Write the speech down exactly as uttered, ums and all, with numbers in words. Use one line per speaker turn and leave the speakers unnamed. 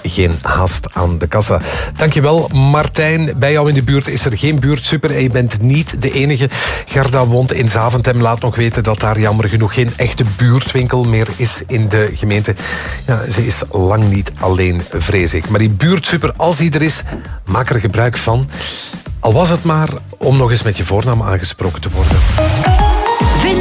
geen haast aan de kassa. Dankjewel, Martijn. Bij jou in de buurt is er geen buurtsuper en je bent niet de enige. Gerda woont in Zaventem. Laat nog weten dat daar jammer genoeg geen echte buurtwinkel meer is in de gemeente. Ja, ze is lang niet alleen, vrees ik. Maar die buurtsuper, als die er is, maak er gebruik van. Al was het maar om nog eens met je voornaam aangesproken te worden.